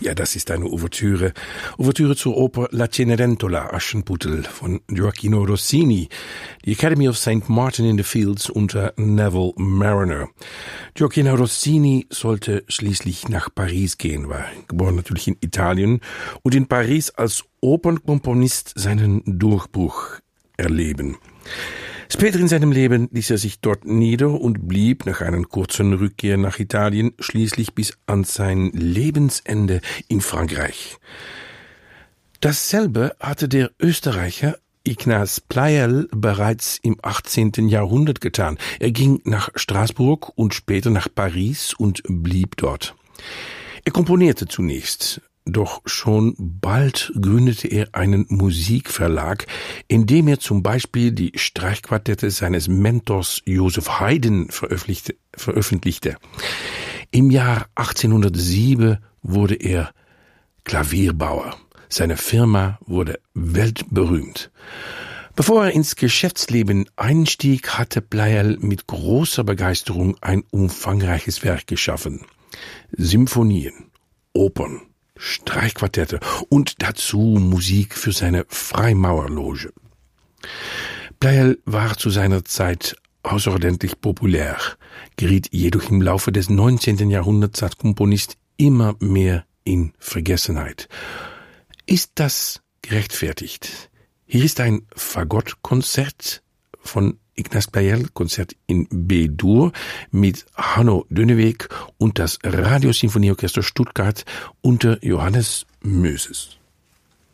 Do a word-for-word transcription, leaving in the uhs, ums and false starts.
Ja, das ist eine Ouvertüre. Ouvertüre zur Oper La Cenerentola, Aschenputtel von Gioacchino Rossini, die Academy of Saint Martin in the Fields unter Neville Marriner. Gioacchino Rossini sollte schließlich nach Paris gehen, war geboren natürlich in Italien und in Paris als Opernkomponist seinen Durchbruch erleben. Später in seinem Leben ließ er sich dort nieder und blieb nach einer kurzen Rückkehr nach Italien schließlich bis an sein Lebensende in Frankreich. Dasselbe hatte der Österreicher Ignaz Pleyel bereits im achtzehnten Jahrhundert getan. Er ging nach Straßburg und später nach Paris und blieb dort. Er komponierte zunächst, doch schon bald gründete er einen Musikverlag, in dem er zum Beispiel die Streichquartette seines Mentors Joseph Haydn veröffentlichte. veröffentlichte. Im Jahr achtzehnhundertsieben wurde er Klavierbauer. Seine Firma wurde weltberühmt. Bevor er ins Geschäftsleben einstieg, hatte Pleyel mit großer Begeisterung ein umfangreiches Werk geschaffen. Symphonien, Opern, Streichquartette und dazu Musik für seine Freimaurerloge. Pleyel war zu seiner Zeit außerordentlich populär, geriet jedoch im Laufe des neunzehnten Jahrhunderts als Komponist immer mehr in Vergessenheit. Ist das gerechtfertigt? Hier ist ein Fagottkonzert von Ignaz Pleyel, Konzert in B-Dur mit Hanno Döneweg und das Radiosinfonieorchester Stuttgart unter Johannes Möses.